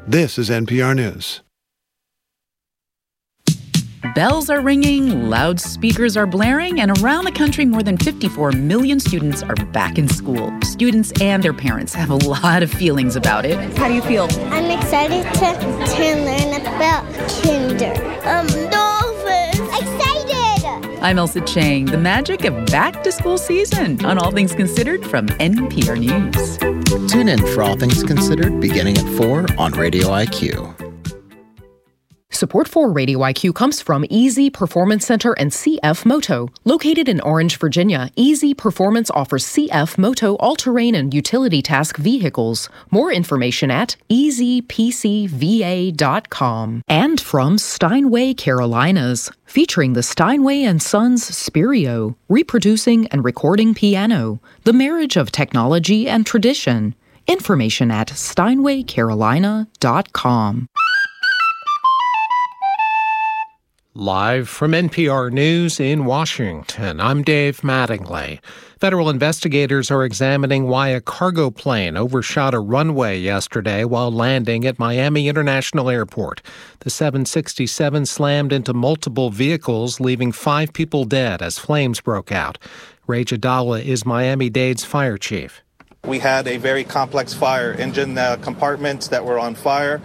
This is NPR News. Bells are ringing, loudspeakers are blaring, and around the country, more than 54 million students are back in school. Students and their parents have a lot of feelings about it. How do you feel? I'm excited to learn about kinder. Dolphins! Excited! I'm Elsa Chang. The magic of back-to-school season on All Things Considered from NPR News. Tune in for All Things Considered beginning at 4 on Radio IQ. Support for Radio IQ comes from Easy Performance Center and CF Moto. Located in Orange, Virginia, Easy Performance offers CF Moto all-terrain and utility task vehicles. More information at easypcva.com. And from Steinway Carolinas, featuring the Steinway & Sons Spirio, reproducing and recording piano, the marriage of technology and tradition. Information at steinwaycarolina.com. Live from NPR News in Washington, I'm Dave Mattingly. Federal investigators are examining why a cargo plane overshot a runway yesterday while landing at Miami International Airport. The 767 slammed into multiple vehicles, leaving 5 people dead as flames broke out. Ray Jadala is Miami-Dade's fire chief. We had a very complex fire, engine compartments that were on fire,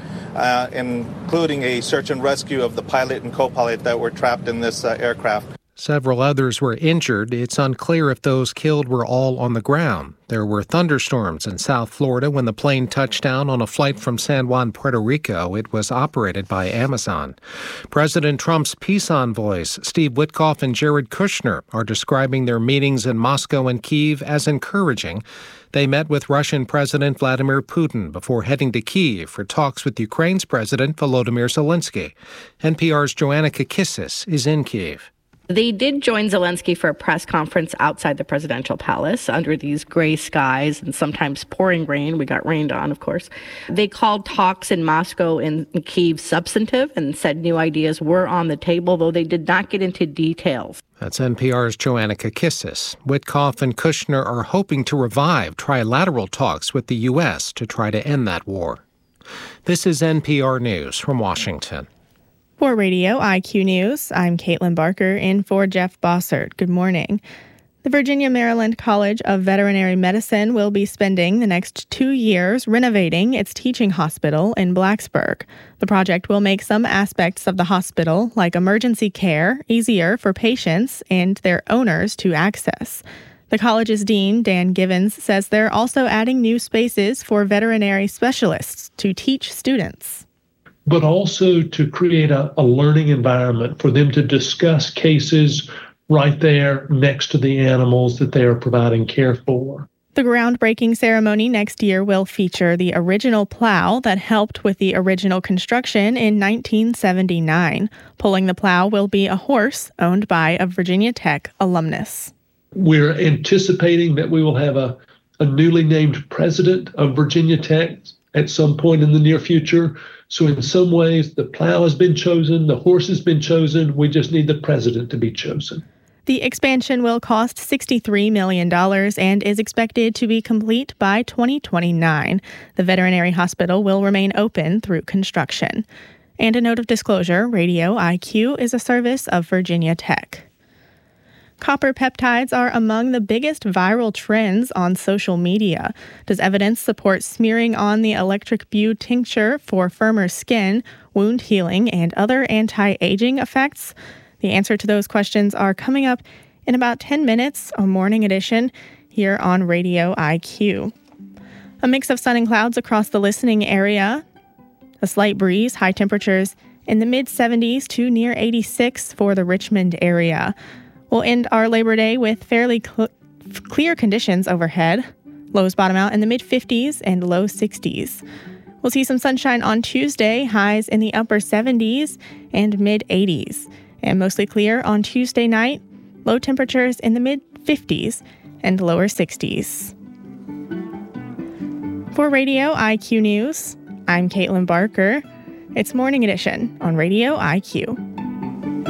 including a search and rescue of the pilot and co-pilot that were trapped in this aircraft. Several others were injured. It's unclear if those killed were all on the ground. There were thunderstorms in South Florida when the plane touched down on a flight from San Juan, Puerto Rico. It was operated by Amazon. President Trump's peace envoys, Steve Witkoff and Jared Kushner, are describing their meetings in Moscow and Kyiv as encouraging. They met with Russian President Vladimir Putin before heading to Kyiv for talks with Ukraine's President Volodymyr Zelensky. NPR's Joanna Kakissis is in Kyiv. They did join Zelensky for a press conference outside the presidential palace under these gray skies and sometimes pouring rain. We got rained on, of course. They called talks in Moscow and Kyiv substantive and said new ideas were on the table, though they did not get into details. That's NPR's Joanna Kakissis. Witkoff and Kushner are hoping to revive trilateral talks with the U.S. to try to end that war. This is NPR News from Washington. For Radio IQ News, I'm Caitlin Barker in for Jeff Bossert. Good morning. The Virginia-Maryland College of Veterinary Medicine will be spending the next 2 years renovating its teaching hospital in Blacksburg. The project will make some aspects of the hospital, like emergency care, easier for patients and their owners to access. The college's dean, Dan Givens, says they're also adding new spaces for veterinary specialists to teach students, but also to create a learning environment for them to discuss cases right there next to the animals that they are providing care for. The groundbreaking ceremony next year will feature the original plow that helped with the original construction in 1979. Pulling the plow will be a horse owned by a Virginia Tech alumnus. We're anticipating that we will have a newly named president of Virginia Tech at some point in the near future. So in some ways, the plow has been chosen, the horse has been chosen, we just need the president to be chosen. The expansion will cost $63 million and is expected to be complete by 2029. The veterinary hospital will remain open through construction. And a note of disclosure, Radio IQ is a service of Virginia Tech. Copper peptides are among the biggest viral trends on social media. Does evidence support smearing on the electric Bue tincture for firmer skin, wound healing, and other anti-aging effects? The answer to those questions are coming up in about 10 minutes on Morning Edition here on Radio IQ. A mix of sun and clouds across the listening area. A slight breeze, high temperatures in the mid-70s to near 86 for the Richmond area. We'll end our Labor Day with fairly clear conditions overhead. Lows bottom out in the mid-50s and low 60s. We'll see some sunshine on Tuesday, highs in the upper 70s and mid-80s. And mostly clear on Tuesday night, low temperatures in the mid-50s and lower 60s. For Radio IQ News, I'm Caitlin Barker. It's Morning Edition on Radio IQ.